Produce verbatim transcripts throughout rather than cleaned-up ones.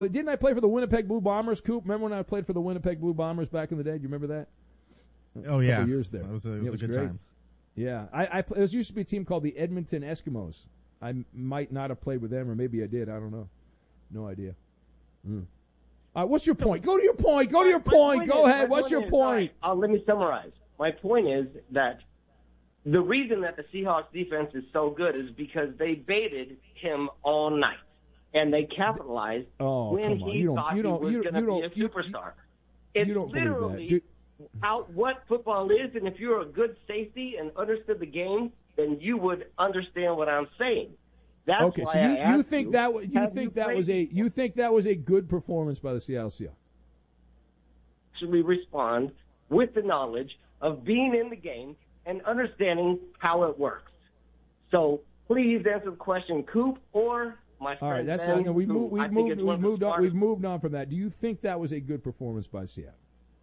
didn't I play for the Winnipeg Blue Bombers, Coop? Remember when I played for the Winnipeg Blue Bombers back in the day? Do you remember that? Oh, yeah. A couple years there. That was a, it was yeah, a it was good great. time. Yeah. I, I, there used to be a team called the Edmonton Eskimos. I m- might not have played with them, or maybe I did. I don't know. No idea. Mm. Uh, what's your point? Go to your point. Go to your point. Go ahead. What's your point? Uh, let me summarize. My point is that the reason that the Seahawks defense is so good is because they baited him all night, and they capitalized oh, when come on. he You don't, thought you don't, he was you, going you to don't, be a you, superstar. You, it's you don't believe that. literally Dude. out what football is, and if you're a good safety and understood the game, then you would understand what I'm saying. That's okay, why so you, I asked you think you, that you think you that was a you think that was a good performance by the Seattle Seahawks? Should we respond with the knowledge of being in the game and understanding how it works? So please answer the question, Coop, or my friend. All right, that's Ben, no, we've who moved I we've think moved is we've one of the moved on smartest- we've moved on from that. Do you think that was a good performance by Seattle?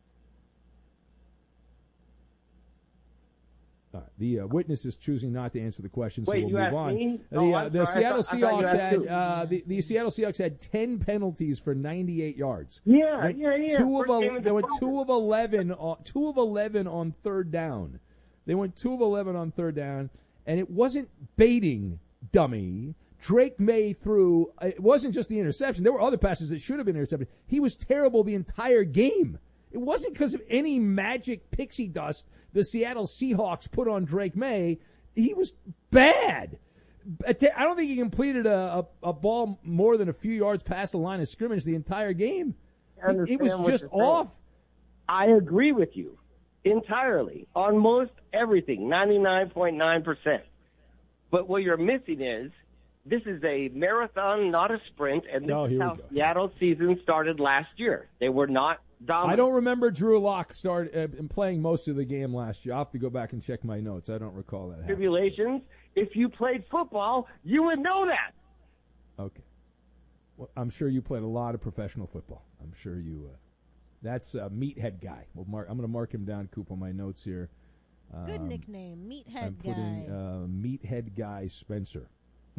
All right, the uh, witness is choosing not to answer the question, so Wait, we'll you move asked on. me? The, Oh, uh, I'm the sorry. I Seattle thought- I thought you Seahawks asked had too. uh, the, the Seattle Seahawks had ten penalties for ninety-eight yards. Yeah, Went yeah, yeah. Two First of game el- of they the went season. two of eleven on two of eleven on third down. They went two of eleven on third down, and it wasn't baiting, dummy. Drake May threw. It wasn't just the interception. There were other passes that should have been intercepted. He was terrible the entire game. It wasn't because of any magic pixie dust the Seattle Seahawks put on Drake May. He was bad. I don't think he completed a, a, a ball more than a few yards past the line of scrimmage the entire game. It, it was understand what just you're saying. off. I agree with you entirely on most everything, ninety-nine point nine percent. But what you're missing is this is a marathon, not a sprint, and this Oh, is here we how go. Seattle's season started last year. They were not dominant. I don't remember Drew Lock start uh, playing most of the game last year. I'll have to go back and check my notes. I don't recall that happening. Tribulations. If you played football, you would know that. Okay. Well, I'm sure you played a lot of professional football. I'm sure you. Uh, that's a meathead guy. Well, mark, I'm going to mark him down, Coop, on my notes here. Um, Good nickname, Meathead I'm putting Guy. uh, meathead guy Spencer.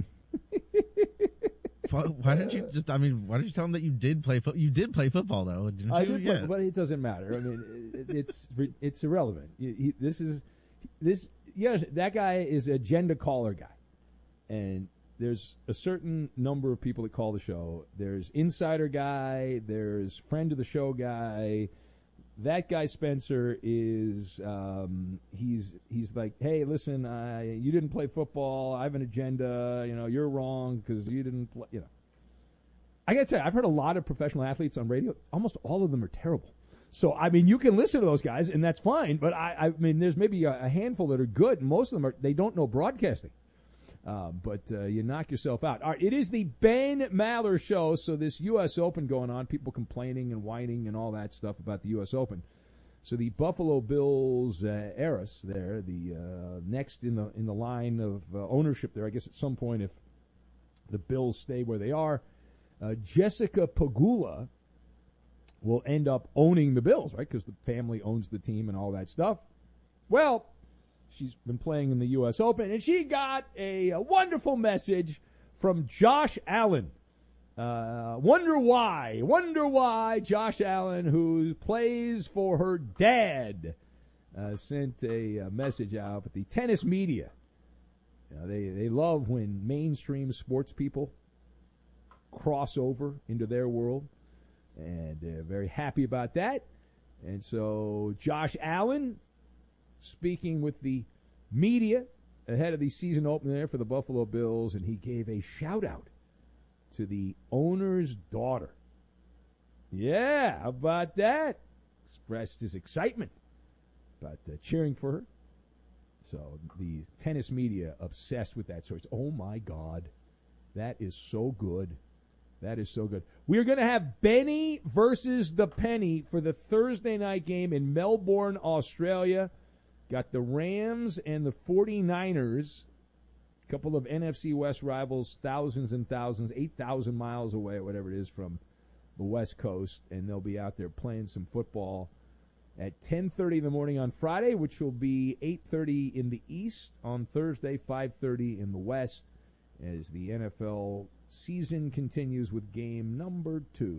Why, why didn't you just? I mean, why did you tell him that you did play? Fo- you did play football, though, didn't I you? did, yeah. play, but it doesn't matter. I mean, it, it's it's irrelevant. He, he, this is this. Yeah, that guy is a agenda caller guy, and there's a certain number of people that call the show. There's insider guy. There's friend of the show guy. That guy Spencer is um, he's he's like, hey, listen, I, you didn't play football. I have an agenda. You know, you're wrong because you didn't play. You know, I got to tell you, I've heard a lot of professional athletes on radio. Almost all of them are terrible. So I mean, you can listen to those guys, and that's fine. But I, I mean, there's maybe a, a handful that are good. And most of them are they don't know broadcasting. Uh, but uh, you knock yourself out. All right, it is the Ben Maller Show. So this U S Open going on, people complaining and whining and all that stuff about the U S Open. So the Buffalo Bills uh, heiress there, the uh, next in the in the line of uh, ownership there, I guess at some point if the Bills stay where they are, uh, Jessica Pegula will end up owning the Bills, right? Because the family owns the team and all that stuff. Well, she's been playing in the U S Open, and she got a, a wonderful message from Josh Allen. Uh, wonder why, wonder why Josh Allen, who plays for her dad, uh, sent a, a message out. But the tennis media, you know, they, they love when mainstream sports people cross over into their world, and they're very happy about that. And so Josh Allen, speaking with the media ahead of the season opener there for the Buffalo Bills, and he gave a shout-out to the owner's daughter. Yeah, how about that? Expressed his excitement about uh, cheering for her. So the tennis media obsessed with that. So it's, oh, my God, that is so good. That is so good. We are going to have Benny versus the Penny for the Thursday night game in Melbourne, Australia. Got the Rams and the forty-niners, a couple of N F C West rivals, thousands and thousands, eight thousand miles away, whatever it is, from the West Coast, and they'll be out there playing some football at ten thirty in the morning on Friday, which will be eight thirty in the East on Thursday, five thirty in the West, as the N F L season continues with game number two.